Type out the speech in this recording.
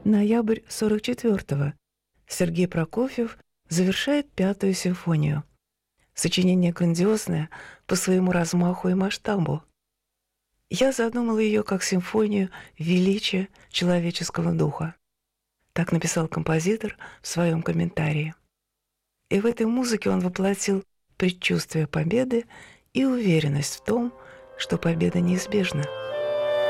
Ноябрь 44-го. Сергей Прокофьев завершает Пятую симфонию. Сочинение грандиозное по своему размаху и масштабу. Я задумала ее как симфонию величия человеческого духа. Так написал композитор в своем комментарии. И в этой музыке он воплотил предчувствие победы и уверенность в том, что победа неизбежна.